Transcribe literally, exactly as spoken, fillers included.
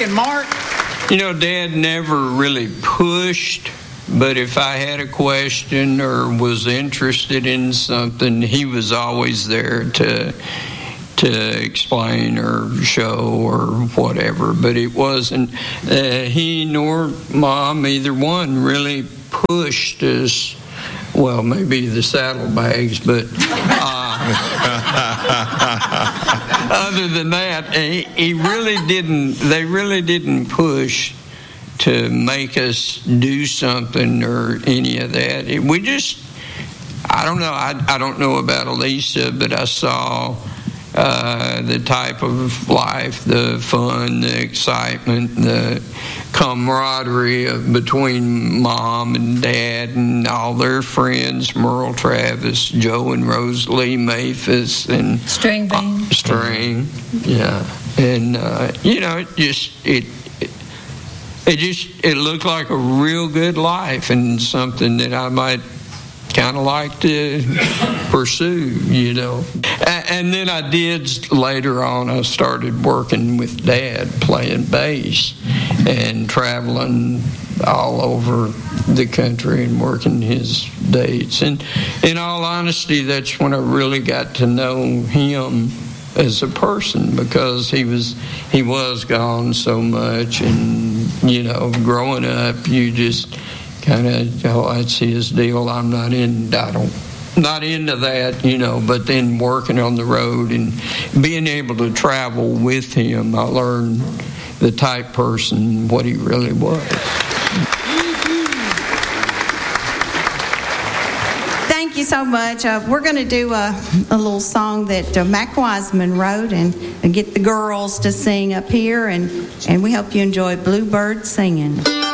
And Mark? You know, Dad never really pushed, but if I had a question or was interested in something, he was always there to to explain or show or whatever. But it wasn't, uh, he nor Mom, either one, really pushed us. Well, maybe the saddlebags, but uh, other than that, he, he really didn't, they really didn't push to make us do something or any of that. It, we just, I don't know, I, I don't know about Elisa, but I saw uh, the type of life, the fun, the excitement, the camaraderie of, between Mom and Dad and all their friends, Merle Travis, Joe and Rosalie Maphis, and String Band. Uh, string, yeah. And, uh, you know, it just, it, it, it just, it looked like a real good life and something that I might kind of like to pursue, you know. And then I did, later on, I started working with Dad, playing bass and traveling all over the country and working his dates. And in all honesty, that's when I really got to know him as a person, because he was he was gone so much. And, you know, growing up, you just kind of, oh, that's his deal. I'm not in, I don't, not into that, you know, but then working on the road and being able to travel with him, I learned the type person, what he really was. Thank you so much. Uh, we're going to do a, a little song that uh, Mac Wiseman wrote and, and get the girls to sing up here, and, and we hope you enjoy Bluebird Singing.